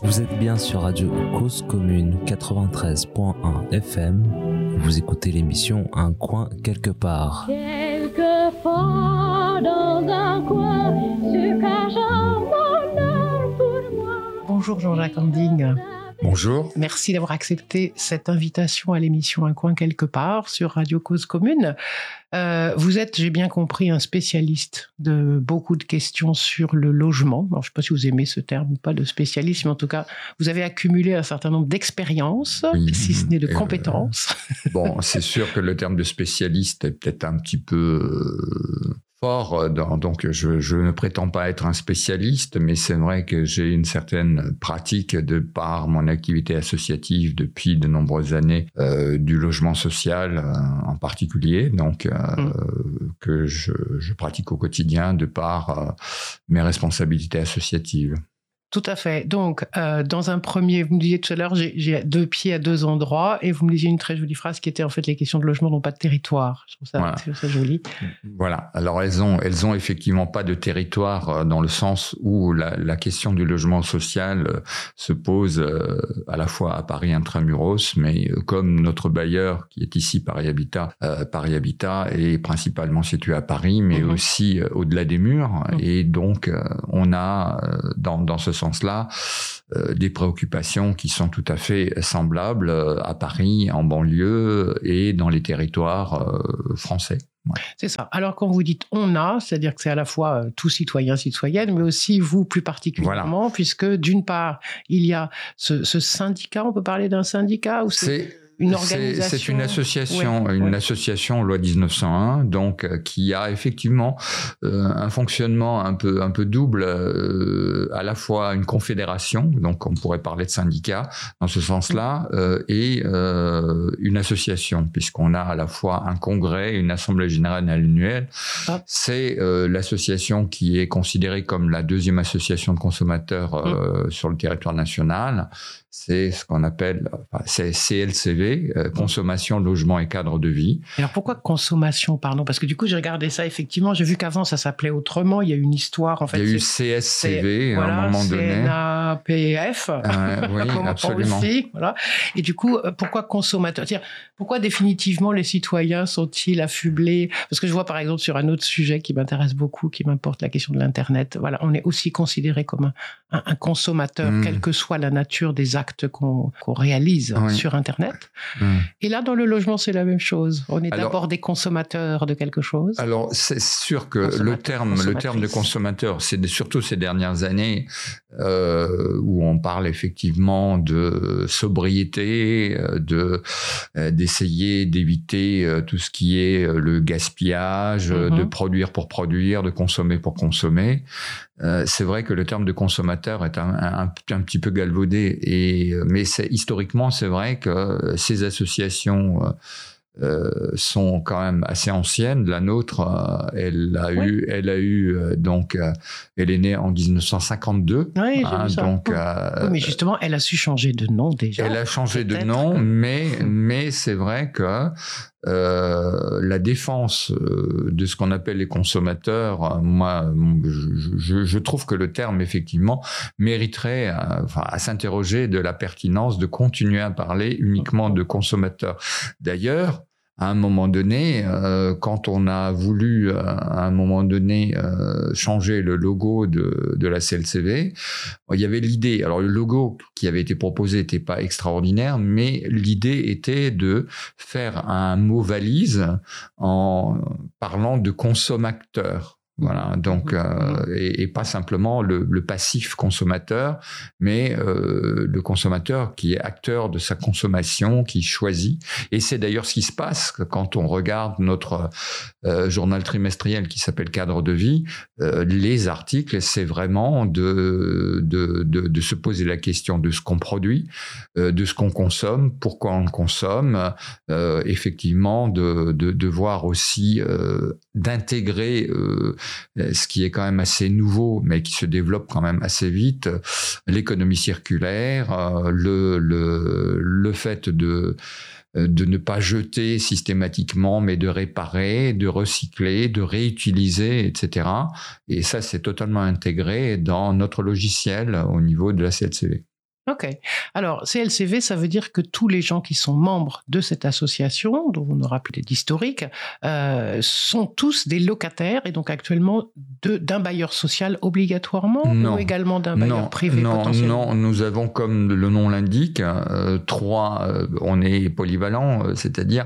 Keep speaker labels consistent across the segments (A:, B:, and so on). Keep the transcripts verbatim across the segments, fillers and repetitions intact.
A: Vous êtes bien sur Radio Cause Commune quatre-vingt-treize point un F M. Vous écoutez l'émission Un coin quelque part.
B: Quelquefois dans un coin se cache un bonheur pour moi.
C: Bonjour Jean-Jacques Anding.
D: Bonjour.
C: Merci d'avoir accepté cette invitation à l'émission Un coin quelque part sur Radio Cause Commune. Euh, vous êtes, j'ai bien compris, un spécialiste de beaucoup de questions sur le logement. Alors, je ne sais pas si vous aimez ce terme ou pas, de spécialiste, mais en tout cas, vous avez accumulé un certain nombre d'expériences, oui, si ce n'est de compétences.
D: Euh, bon, c'est sûr que le terme de spécialiste est peut-être un petit peu euh, fort, dans, donc je, je ne prétends pas être un spécialiste, mais c'est vrai que j'ai une certaine pratique de par mon activité associative depuis de nombreuses années, euh, du logement social euh, en particulier, donc euh, mmh. que je, je pratique au quotidien de par euh, mes responsabilités associatives.
C: Tout à fait. Donc, euh, dans un premier, vous me disiez tout à l'heure, j'ai, j'ai deux pieds à deux endroits, et vous me disiez une très jolie phrase qui était en fait les questions de logement n'ont pas de territoire. Je trouve ça,
D: voilà.
C: je trouve ça joli.
D: Voilà. Alors, elles ont, elles ont effectivement pas de territoire dans le sens où la, la question du logement social euh, se pose euh, à la fois à Paris intramuros, mais euh, comme notre bailleur qui est ici Paris Habitat, euh, Paris Habitat est principalement situé à Paris, mais mmh. aussi euh, au-delà des murs, mmh. et donc euh, on a euh, dans dans ce sens-là, euh, des préoccupations qui sont tout à fait semblables euh, à Paris, en banlieue et dans les territoires euh, français. Ouais.
C: C'est ça. Alors, quand vous dites « on a », c'est-à-dire que c'est à la fois euh, tout citoyen, citoyenne, mais aussi vous plus particulièrement, voilà. puisque d'une part, il y a ce, ce syndicat, on peut parler d'un syndicat ou c'est... c'est... Une organisation.
D: C'est, c'est une association,
C: ouais,
D: une
C: ouais.
D: association loi dix-neuf cent un, donc euh, qui a effectivement euh, un fonctionnement un peu un peu double, euh, à la fois une confédération, donc on pourrait parler de syndicat dans ce sens-là, euh, et euh, une association, puisqu'on a à la fois un congrès, une assemblée générale annuelle. Ah. C'est euh, l'association qui est considérée comme la deuxième association de consommateurs euh, mmh. sur le territoire national. C'est ce qu'on appelle, enfin, c'est C L C V, euh, consommation, logement et cadre de vie.
C: Alors pourquoi consommation, pardon? Parce que du coup, j'ai regardé ça, effectivement, j'ai vu qu'avant, ça s'appelait autrement, il y a une histoire, en fait.
D: Il y a eu C S C V à voilà, un moment donné.
C: C N A P F.
D: Euh, oui, absolument.
C: Aussi, voilà. Et du coup, pourquoi consommateur? C'est-à-dire, pourquoi définitivement les citoyens sont-ils affublés? Parce que je vois, par exemple, sur un autre sujet qui m'intéresse beaucoup, qui m'importe, la question de l'Internet, voilà, on est aussi considéré comme un, un, un consommateur, mmh. quelle que soit la nature des actes qu'on, qu'on réalise oui. sur Internet. Mmh. Et là, dans le logement, c'est la même chose. On est alors, d'abord des consommateurs de quelque chose.
D: Alors, c'est sûr que le terme, le terme de consommateur, c'est surtout ces dernières années euh, où on parle effectivement de sobriété, de euh, d'essayer d'éviter euh, tout ce qui est euh, le gaspillage, mmh. de produire pour produire, de consommer pour consommer. Euh, c'est vrai que le terme de consommateur est un, un, un petit peu galvaudé, et, mais c'est, historiquement, c'est vrai que ces associations euh, euh, sont quand même assez anciennes. La nôtre, euh, elle a oui. eu, elle a eu euh, donc, euh, elle est née en dix-neuf cent cinquante-deux.
C: Oui, j'ai
D: hein,
C: vu ça.
D: donc, euh,
C: oui, mais justement, elle a su changer de nom déjà.
D: Elle a changé de nom, mais mais c'est vrai que Euh, la défense euh, de ce qu'on appelle les consommateurs, euh, moi, je, je, je trouve que le terme, effectivement, mériterait euh, enfin, à s'interroger de la pertinence de continuer à parler uniquement de consommateurs. D'ailleurs, à un moment donné, euh, quand on a voulu, euh, à un moment donné, euh, changer le logo de, de la C L C V, il y avait l'idée, alors le logo qui avait été proposé n'était pas extraordinaire, mais l'idée était de faire un mot valise en parlant de consommateur. Voilà, donc euh, et, et pas simplement le, le passif consommateur, mais euh, le consommateur qui est acteur de sa consommation, qui choisit. Et c'est d'ailleurs ce qui se passe quand on regarde notre euh, journal trimestriel qui s'appelle Cadre de vie. Euh, les articles, c'est vraiment de, de de de se poser la question de ce qu'on produit, euh, de ce qu'on consomme, pourquoi on le consomme, euh, effectivement de de de voir aussi euh, d'intégrer euh, ce qui est quand même assez nouveau, mais qui se développe quand même assez vite, l'économie circulaire, le, le, le fait de, de ne pas jeter systématiquement, mais de réparer, de recycler, de réutiliser, et cetera. Et ça, c'est totalement intégré dans notre logiciel au niveau de la C L C V.
C: Ok. Alors, C L C V, ça veut dire que tous les gens qui sont membres de cette association, dont on aura plus d'historique, euh, sont tous des locataires et donc actuellement de, d'un bailleur social obligatoirement
D: non.
C: ou également d'un bailleur
D: non,
C: privé
D: non,
C: potentiellement.
D: Non, nous avons, comme le nom l'indique, euh, trois, euh, on est polyvalent, euh, c'est-à-dire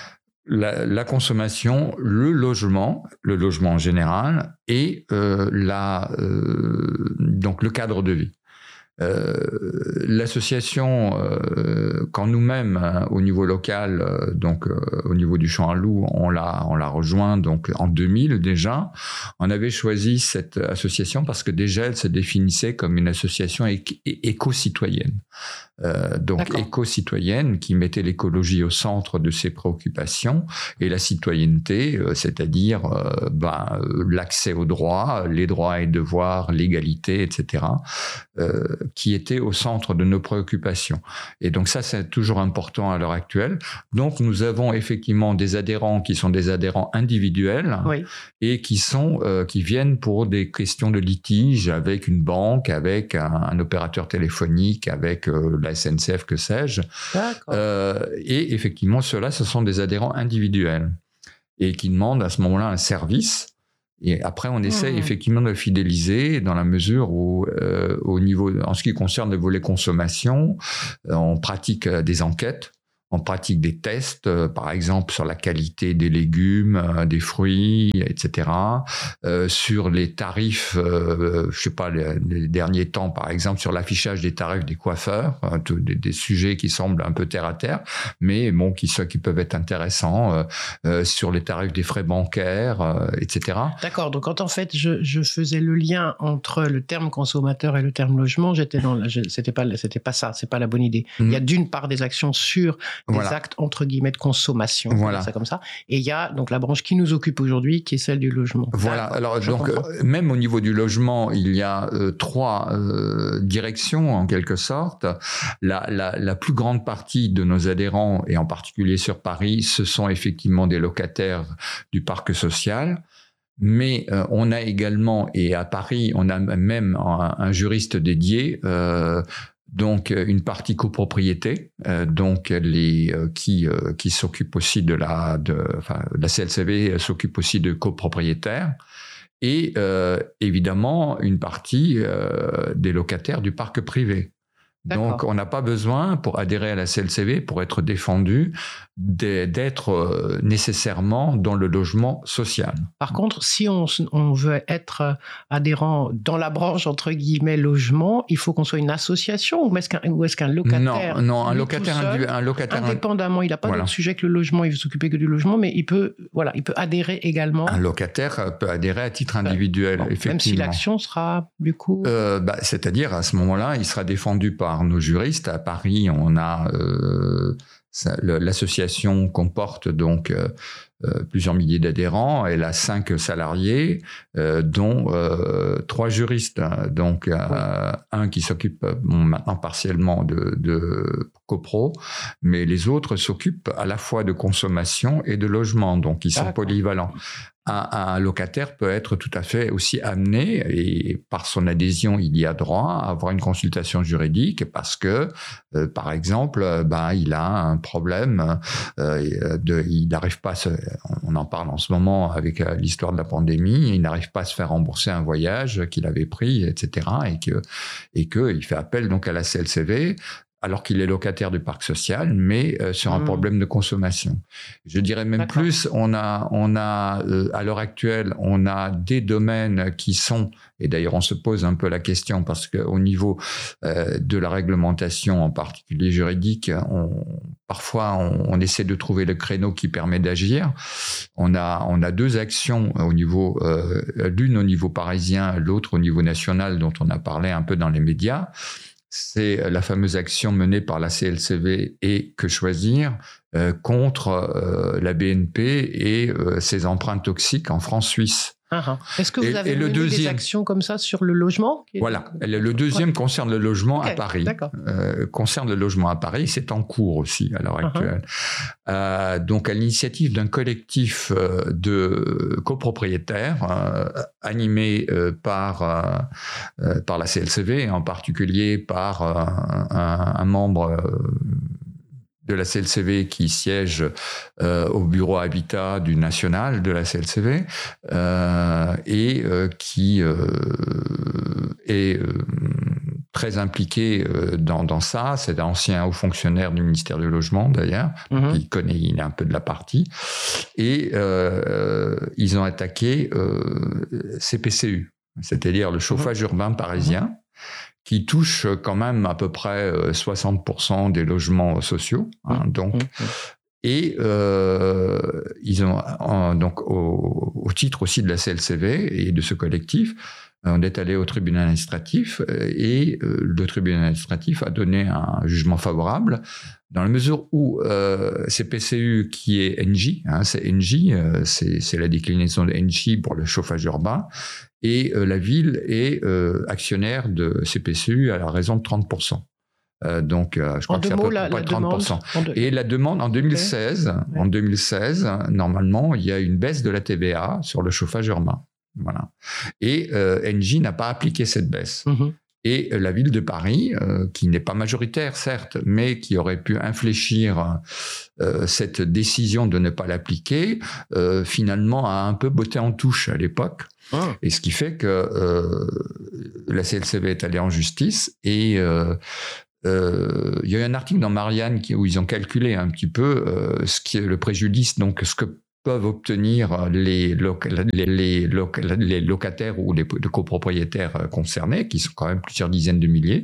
D: la, la consommation, le logement, le logement en général, et euh, la, euh, donc le cadre de vie. Euh, l'association, euh, quand nous-mêmes, hein, au niveau local, euh, donc euh, au niveau du Champ à Loup, on l'a, on l'a rejoint donc en deux mille déjà. On avait choisi cette association parce que déjà elle se définissait comme une association éc- éco-citoyenne. Euh, donc
C: D'accord.
D: éco-citoyenne qui mettait l'écologie au centre de ses préoccupations et la citoyenneté, euh, c'est-à-dire euh, ben, euh, l'accès aux droits, les droits et devoirs, l'égalité, et cetera, euh, qui était au centre de nos préoccupations. Et donc ça, c'est toujours important à l'heure actuelle. Donc nous avons effectivement des adhérents qui sont des adhérents individuels
C: Oui.
D: et qui sont euh, qui viennent pour des questions de litige avec une banque, avec un, un opérateur téléphonique, avec euh, la S N C F, que sais-je.
C: D'accord.
D: Euh, et effectivement, ceux-là, ce sont des adhérents individuels et qui demandent à ce moment-là un service. Et après, on essaie
C: Mmh.
D: effectivement de le fidéliser dans la mesure où, euh, au niveau, en ce qui concerne le volet consommation, euh, on pratique euh, des enquêtes. On pratique des tests, euh, par exemple sur la qualité des légumes, euh, des fruits, et cetera. Euh, sur les tarifs, euh, je sais pas, les, les derniers temps, par exemple, sur l'affichage des tarifs des coiffeurs, hein, tout, des, des sujets qui semblent un peu terre à terre, mais bon, qui, qui peuvent être intéressants. Euh, euh, sur les tarifs des frais bancaires, euh, et cetera.
C: D'accord. Donc, quand en fait, je, je faisais le lien entre le terme consommateur et le terme logement, j'étais dans, la- je- c'était pas, c'était pas ça, c'est pas la bonne idée.
D: Mmh.
C: Il y a d'une part des actions sur des
D: Voilà.
C: actes entre guillemets de consommation, on va
D: Voilà.
C: dire ça comme ça, et il y a donc la branche qui nous occupe aujourd'hui, qui est celle du logement.
D: Voilà.
C: D'accord,
D: Alors
C: je
D: donc
C: comprends.
D: euh, même au niveau du logement, il y a euh, trois euh, directions en quelque sorte. La, la, la plus grande partie de nos adhérents, et en particulier sur Paris, ce sont effectivement des locataires du parc social. Mais euh, on a également, et à Paris, on a même un, un juriste dédié. Euh, Donc une partie copropriété, euh, donc les euh, qui euh, qui s'occupe aussi de la de enfin la C L C V s'occupe aussi de copropriétaires et euh, évidemment une partie euh, des locataires du parc privé.
C: D'accord.
D: Donc on n'a pas besoin pour adhérer à la C L C V, pour être défendu, d'être euh, nécessairement dans le logement social.
C: Par contre, si on, s- on veut être adhérent dans la branche entre guillemets logement, il faut qu'on soit une association ou est-ce qu'un, ou est-ce qu'un locataire,
D: Non, non, un
C: lui,
D: locataire,
C: tout seul,
D: individu- un locataire,
C: indépendamment, il n'a pas
D: Voilà.
C: d'autre sujet que le logement, il veut s'occuper que du logement, mais il peut, voilà, il peut adhérer également.
D: un locataire peut adhérer à titre individuel,
C: Bon,
D: effectivement.
C: même si l'action sera du coup.
D: Euh, bah, c'est-à-dire, à ce moment-là, il sera défendu par nos juristes. À Paris, on a euh, ça, le, l'association comporte donc euh, euh, plusieurs milliers d'adhérents. Elle a cinq salariés, euh, dont euh, trois juristes. Donc, euh,
C: Oui.
D: un qui s'occupe bon, maintenant partiellement de, de copro, mais les autres s'occupent à la fois de consommation et de logement. Donc, ils sont
C: D'accord.
D: polyvalents. Un, un locataire peut être tout à fait aussi amené, et par son adhésion, il y a droit à avoir une consultation juridique parce que, euh, par exemple, euh, ben, il a un problème, euh, de, il n'arrive pas à se, on en parle en ce moment avec euh, l'histoire de la pandémie, il n'arrive pas à se faire rembourser un voyage qu'il avait pris, et cetera, et que, et que il fait appel donc à la C L C V, alors qu'il est locataire du parc social, mais euh, sur un
C: Mmh.
D: problème de consommation. Je dirais même
C: D'accord.
D: plus, on a, on a euh, à l'heure actuelle, on a des domaines qui sont, et d'ailleurs on se pose un peu la question parce qu'au niveau euh, de la réglementation, en particulier juridique, on, parfois on, on essaie de trouver le créneau qui permet d'agir. On a, on a deux actions au niveau, euh, l'une au niveau parisien, l'autre au niveau national, dont on a parlé un peu dans les médias. C'est la fameuse action menée par la C L C V et Que Choisir euh, contre euh, la B N P et euh, ses emprunts toxiques en francs suisses.
C: Ah, est-ce que vous
D: Et-
C: avez
D: et le
C: mené des
D: deuxième-
C: actions comme ça sur le logement qui est-
D: Voilà. Le le deuxième
C: Ouais.
D: concerne le logement
C: Ok,
D: à Paris.
C: d'accord.
D: Euh, concerne le logement à Paris, c'est en cours aussi à l'heure
C: Uh-huh.
D: actuelle. Euh, donc, à l'initiative d'un collectif euh, de copropriétaires euh, animé euh, par euh, euh, par la C L C V, en particulier par euh, un, un membre euh, de la C L C V qui siège euh, au bureau Habitat du National de la C L C V euh, et euh, qui euh, est euh, très impliqué euh, dans, dans ça. C'est un ancien haut fonctionnaire du ministère du Logement d'ailleurs.
C: Mhm.
D: Il connaît, il est un peu de la partie. Et euh, ils ont attaqué euh, C P C U, c'est-à-dire le chauffage urbain parisien, qui touche quand même à peu près euh, soixante pour cent des logements sociaux. Hein, donc,
C: Mhm.
D: et euh, ils ont en- donc au, au titre aussi de la C L C V et de ce collectif, on est allé au tribunal administratif euh, et euh, le tribunal administratif a donné un jugement favorable dans la mesure où euh, C P C U, qui est Engie, hein, c'est Engie, euh, c'est, c'est la déclinaison de Engie pour le chauffage urbain, et euh, la ville est euh, actionnaire de C P C U à la raison de trente pour cent. Euh, donc, euh, je crois
C: En
D: que
C: deux
D: c'est à
C: mots,
D: peu
C: la,
D: près
C: la
D: trente pour cent.
C: demande. en deux-
D: Et la demande en deux mille seize,
C: Ouais.
D: en deux mille seize, normalement, il y a une baisse de la T V A sur le chauffage urbain. Voilà. Et euh, Engie n'a pas appliqué cette baisse.
C: Mhm.
D: Et euh, la ville de Paris, euh, qui n'est pas majoritaire certes, mais qui aurait pu infléchir euh, cette décision de ne pas l'appliquer, euh, finalement a un peu botté en touche à l'époque.
C: Ah.
D: Et ce qui fait que euh, la C L C V est allée en justice et euh, euh, il y a eu un article dans Marianne qui, où ils ont calculé un petit peu euh, ce qui est le préjudice, donc ce que peuvent obtenir les, loc- les, les, loc- les locataires ou les, les copropriétaires concernés, qui sont quand même plusieurs dizaines de milliers.